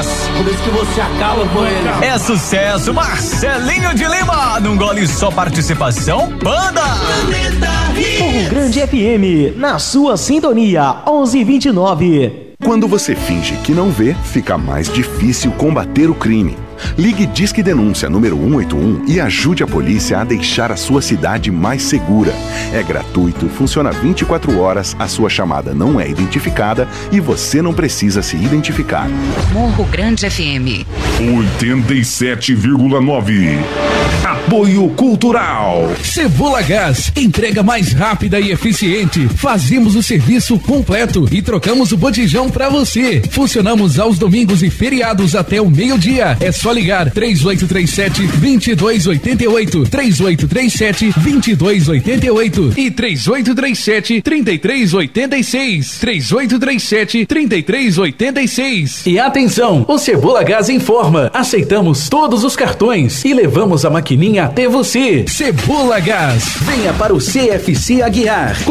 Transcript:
Gás. Por isso que você acaba com ele. É sucesso, Marcelinho de Lima. Num gole só participação, Banda. Morro Grande FM, na sua sintonia, 11:29. Quando você finge que não vê, fica mais difícil combater o crime. Ligue Disque Denúncia número 181 e ajude a polícia a deixar a sua cidade mais segura. É gratuito, funciona 24 horas, a sua chamada não é identificada e você não precisa se identificar. Morro Grande FM 87,9. Apoio Cultural. Cebola Gás, entrega mais rápida e eficiente. Fazemos o serviço completo e trocamos o botijão pra você. Funcionamos aos domingos e feriados até o meio-dia. É só ligar 3837-2288, 3837-2288 e 3837-3386, 3837-3386. E atenção, o Cebola Gás informa, aceitamos todos os cartões e levamos a maquininha até você. Cebola Gás, venha para o CFC Aguiar.